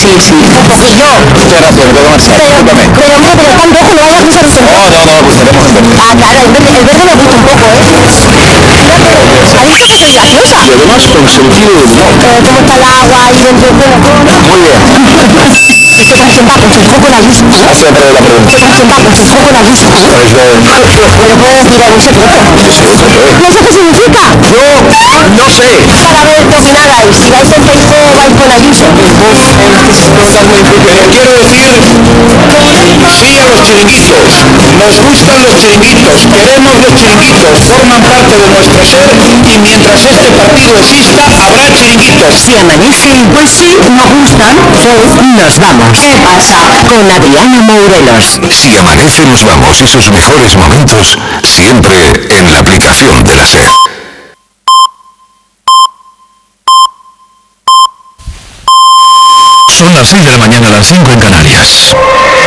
Sí, sí. Un poquillo. Muchas gracias, me tengo marchar. Discúlpame. Pero hombre, pero tan rojo no vayas a usar un No, verde. no, gustaremos en verde. Ah, claro, el verde me gusta un poco, ¿eh? Mira, pero ¿has visto que soy graciosa? Y además con sentido del humor. ¿Cómo está el agua ahí dentro del pelo? Muy bien. Se presenta con sus ojos la luz. Hace la pregunta. Se presenta con sus ojos la luz. Pues ¿Le puedo decir algún secreto? ¿No sé qué significa? no sé. Para ver qué opináis. Si vais en Facebook, vais con Ayuso. Quiero decir, sí a los chiringuitos. Nos gustan los chiringuitos, queremos los chiringuitos, forman parte de nuestro ser y mientras este partido exista, habrá chiringuitos. Si amanece, pues sí, nos gustan, nos vamos. ¿Qué pasa? Con Adriana Mourelos. Si amanece nos vamos, esos mejores momentos siempre en la aplicación de la SER. Son las 6 de la mañana, las 5 en Canarias.